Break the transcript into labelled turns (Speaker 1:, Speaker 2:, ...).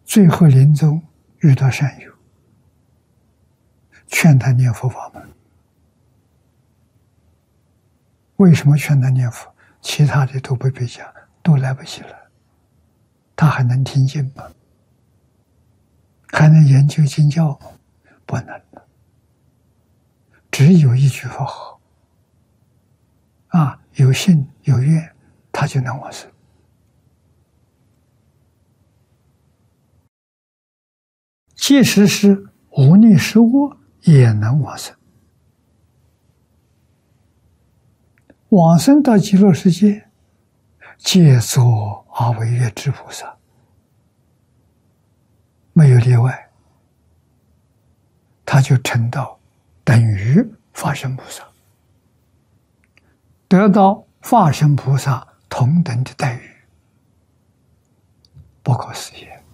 Speaker 1: 最后临终遇到善友，劝他念佛法门。为什么劝他念佛？其他的都不必讲，都来不及了。他还能听经吗？还能研究经教吗？不能了。只有一句佛号啊，有信有愿，他就能往生。即使是无逆失恶，也能往生。往生到极乐世界，皆作阿惟越致菩萨，没有例外，他就成道等于法身菩萨，得到法身菩萨同等的待遇，不可思议。